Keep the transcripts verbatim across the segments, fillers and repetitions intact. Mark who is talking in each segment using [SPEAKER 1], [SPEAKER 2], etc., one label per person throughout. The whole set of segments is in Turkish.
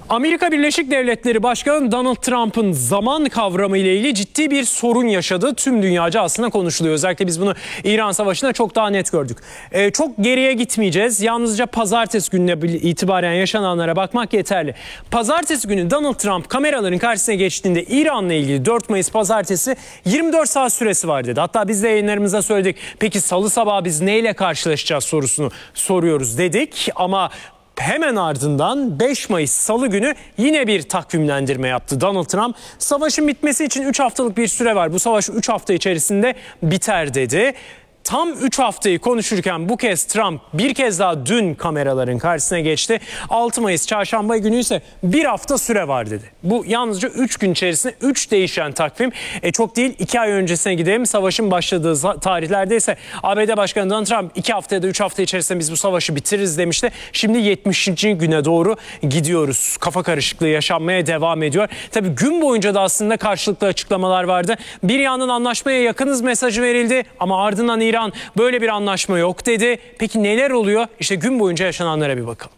[SPEAKER 1] Amerika Birleşik Devletleri Başkanı Donald Trump'ın zaman kavramı ile ilgili ciddi bir sorun yaşadığı tüm dünyaca aslında konuşuluyor. Özellikle biz bunu İran Savaşı'nda çok daha net gördük. Ee, çok geriye gitmeyeceğiz. Yalnızca pazartesi gününe itibaren yaşananlara bakmak yeterli. Pazartesi günü Donald Trump kameraların karşısına geçtiğinde İran'la ilgili dört Mayıs pazartesi yirmi dört saat süresi var dedi. Hatta biz de yayınlarımızda söyledik. Peki salı sabahı biz neyle karşılaşacağız sorusunu soruyoruz dedik ama hemen ardından beş Mayıs Salı günü yine bir takvimlendirme yaptı Donald Trump. Savaşın bitmesi için üç haftalık bir süre var. Bu savaş üç hafta içerisinde biter dedi. Tam üç haftayı konuşurken bu kez Trump bir kez daha dün kameraların karşısına geçti. altı Mayıs Çarşamba günü ise bir hafta süre var dedi. Bu yalnızca üç gün içerisinde üç değişen takvim. E çok değil, iki ay öncesine gidelim. Savaşın başladığı tarihlerde ise A B D Başkanı Donald Trump iki hafta ya da üç hafta içerisinde biz bu savaşı bitiririz demişti. Şimdi yetmişinci güne doğru gidiyoruz. Kafa karışıklığı yaşanmaya devam ediyor. Tabii gün boyunca da aslında karşılıklı açıklamalar vardı. Bir yandan anlaşmaya yakınız mesajı verildi ama ardından İran böyle bir anlaşma yok dedi. Peki neler oluyor? İşte gün boyunca yaşananlara bir bakalım.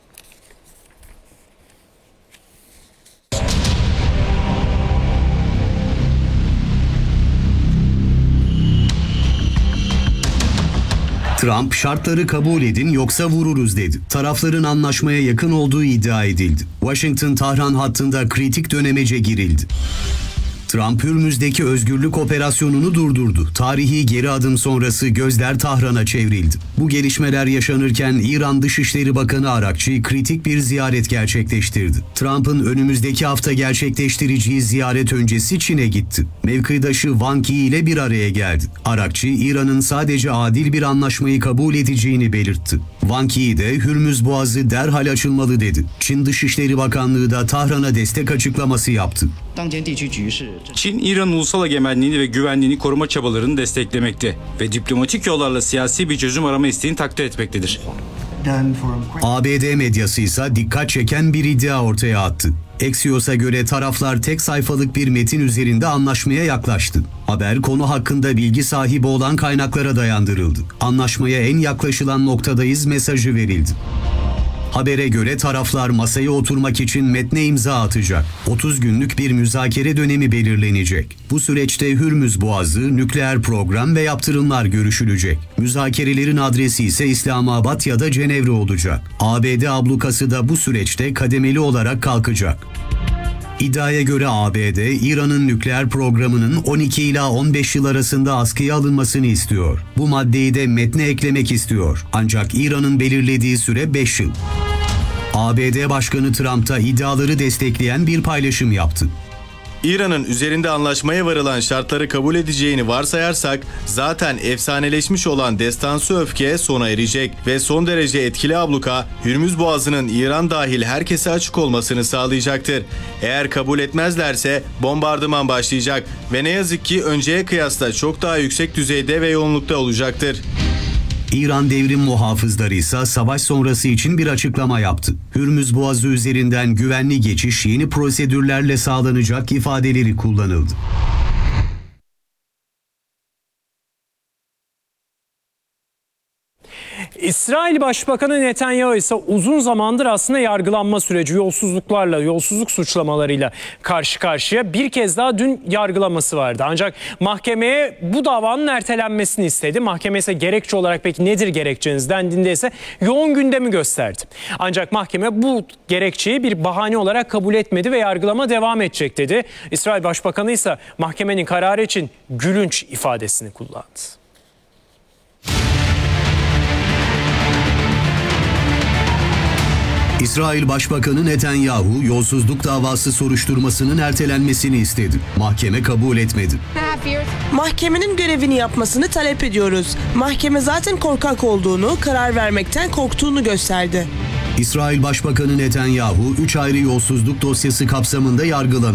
[SPEAKER 2] Trump şartları kabul edin yoksa vururuz dedi. Tarafların anlaşmaya yakın olduğu iddia edildi. Washington-Tahran hattında kritik dönemece girildi. Trump Hürmüz'deki özgürlük operasyonunu durdurdu. Tarihi geri adım sonrası gözler Tahran'a çevrildi. Bu gelişmeler yaşanırken İran Dışişleri Bakanı Arakçı kritik bir ziyaret gerçekleştirdi. Trump'ın önümüzdeki hafta gerçekleştireceği ziyaret öncesi Çin'e gitti. Mevkidaşı Wang Yi ile bir araya geldi. Arakçı, İran'ın sadece adil bir anlaşmayı kabul edeceğini belirtti. Wang Yi de Hürmüz Boğazı derhal açılmalı dedi. Çin Dışişleri Bakanlığı da Tahran'a destek açıklaması yaptı.
[SPEAKER 3] Çin, İran'ın ulusal egemenliğini ve güvenliğini koruma çabalarını desteklemekte ve diplomatik yollarla siyasi bir çözüm arama isteğini takdir etmektedir.
[SPEAKER 2] A B D medyası ise dikkat çeken bir iddia ortaya attı. Axios'a göre taraflar tek sayfalık bir metin üzerinde anlaşmaya yaklaştı. Haber konu hakkında bilgi sahibi olan kaynaklara dayandırıldı. Anlaşmaya en yaklaşılan noktadayız mesajı verildi. Habere göre taraflar masaya oturmak için metne imza atacak. otuz günlük bir müzakere dönemi belirlenecek. Bu süreçte Hürmüz Boğazı, nükleer program ve yaptırımlar görüşülecek. Müzakerelerin adresi ise İslamabad ya da Cenevre olacak. A B D ablukası da bu süreçte kademeli olarak kalkacak. İddiaya göre A B D, İran'ın nükleer programının on iki ila on beş yıl arasında askıya alınmasını istiyor. Bu maddeyi de metne eklemek istiyor. Ancak İran'ın belirlediği süre beş yıl. A B D Başkanı Trump da iddiaları destekleyen bir paylaşım yaptı.
[SPEAKER 4] İran'ın üzerinde anlaşmaya varılan şartları kabul edeceğini varsayarsak zaten efsaneleşmiş olan destansı öfke sona erecek ve son derece etkili abluka Hürmüz Boğazı'nın İran dahil herkese açık olmasını sağlayacaktır. Eğer kabul etmezlerse bombardıman başlayacak ve ne yazık ki önceye kıyasla çok daha yüksek düzeyde ve yoğunlukta olacaktır.
[SPEAKER 2] İran devrim muhafızları ise savaş sonrası için bir açıklama yaptı. Hürmüz Boğazı üzerinden güvenli geçiş yeni prosedürlerle sağlanacak ifadeleri kullanıldı.
[SPEAKER 1] İsrail Başbakanı Netanyahu ise uzun zamandır aslında yargılanma süreci, yolsuzluklarla, yolsuzluk suçlamalarıyla karşı karşıya. Bir kez daha dün yargılaması vardı. Ancak mahkemeye bu davanın ertelenmesini istedi. Mahkeme ise gerekçe olarak peki nedir gerekçeniz dendiğinde ise yoğun gündemi gösterdi. Ancak mahkeme bu gerekçeyi bir bahane olarak kabul etmedi ve yargılama devam edecek dedi. İsrail Başbakanı ise mahkemenin kararı için gülünç ifadesini kullandı.
[SPEAKER 2] İsrail Başbakanı Netanyahu yolsuzluk davası soruşturmasının ertelenmesini istedi. Mahkeme kabul etmedi.
[SPEAKER 5] Mahkemenin görevini yapmasını talep ediyoruz. Mahkeme zaten korkak olduğunu, karar vermekten korktuğunu gösterdi.
[SPEAKER 2] İsrail Başbakanı Netanyahu üç ayrı yolsuzluk dosyası kapsamında yargılanıyor.